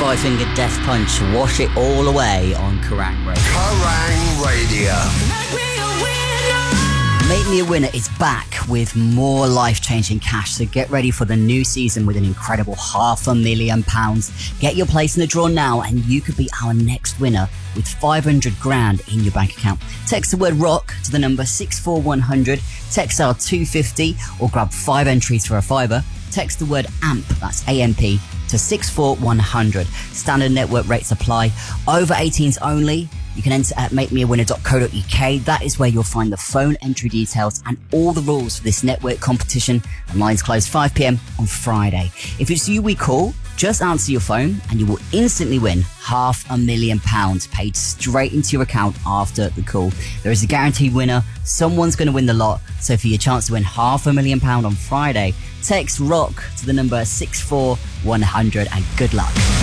five-finger death punch. Wash it all away on Kerrang Radio. Kerrang Radio. Make Me a Winner is back with more life-changing cash, so get ready for the new season with an incredible £500,000. Get your place in the draw now and you could be our next winner with 500 grand in your bank account. Text the word ROCK to the number 64100, text our 250 or grab 5 entries for a fiver. Text the word AMP, that's AMP, to 64100. Standard network rates apply. Over 18s only. You can enter at makemeawinner.co.uk. That is where you'll find the phone entry details and all the rules for this network competition. And lines close 5 p.m. on Friday. If it's you we call, just answer your phone and you will instantly win £500,000 paid straight into your account after the call. There is a guaranteed winner. Someone's going to win the lot. So for your chance to win £500,000 on Friday, text ROCK to the number 64100 and good luck.